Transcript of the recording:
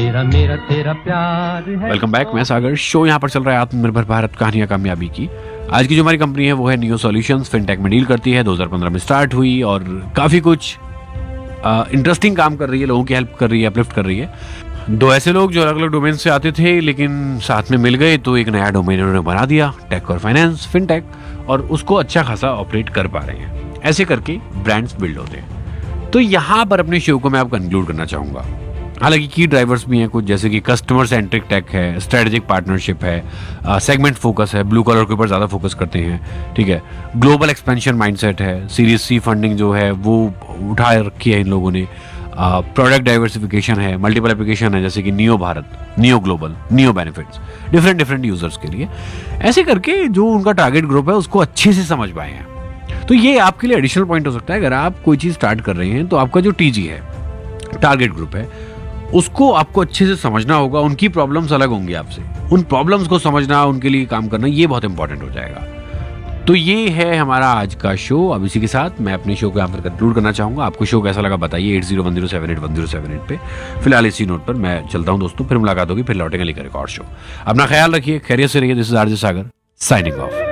तेरा मेरा तेरा प्यार है। वेलकम बैक, मैं सागर। शो यहाँ पर चल रहा है आत्मनिर्भर भारत कहानियां कामयाबी की। आज की जो हमारी कंपनी है वो है नियो सॉल्यूशंस, फिनटेक में डील करती है। 2015 में स्टार्ट हुई और काफ़ी कुछ इंटरेस्टिंग काम कर रही है, लोगों की हेल्प कर रही है, अपलिफ्ट कर रही है। दो ऐसे लोग जो अलग अलग डोमेन से आते थे लेकिन साथ में मिल गए तो एक नया डोमेन उन्होंने बना दिया, टेक और फाइनेंस, फिनटेक, और उसको अच्छा खासा ऑपरेट कर पा रहे हैं। ऐसे करके ब्रांड्स बिल्ड होते हैं। तो यहाँ पर अपने शो को मैं अब कंक्लूड करना चाहूँगा। हालांकि की ड्राइवर्स भी हैं कुछ, जैसे कि कस्टमर सेंट्रिक टेक है, स्ट्रेटेजिक पार्टनरशिप है, सेगमेंट फोकस है, ब्लू कलर के ऊपर ज़्यादा फोकस करते हैं, ठीक है, ग्लोबल एक्सपेंशन माइंडसेट है, सीरीज सी फंडिंग जो है वो उठा रखी है इन लोगों ने, प्रोडक्ट डाइवर्सिफिकेशन है, मल्टीपल एप्लीकेशन है, जैसे कि neo Bharat, neo global, neo benefits, different users के लिए। ऐसे करके जो उनका टारगेट ग्रुप है उसको अच्छे से समझ पाए हैं। तो ये आपके लिए एडिशनल पॉइंट हो सकता है। अगर आप कोई चीज़ स्टार्ट कर रहे हैं तो आपका जो टीजी है, टारगेट ग्रुप है, उसको आपको अच्छे से समझना होगा। उनकी प्रॉब्लम्स अलग होंगी आपसे, उन प्रॉब्लम्स को समझना, उनके लिए काम करना, ये बहुत इंपॉर्टेंट हो जाएगा। तो ये है हमारा आज का शो। अब इसी के साथ मैं अपने शो को यहाँ पर कंक्लूड करना चाहूंगा। आपको शो कैसा लगा बताइए 8010781078 पे। फिलहाल इसी नोट पर मैं चलता हूँ दोस्तों, फिर मुलाकात होगी, फिर लौटेंगे लेकर एक और शो। अपना ख्याल रखिए, खैरियत से रहिए। This is RJ Sagar signing off.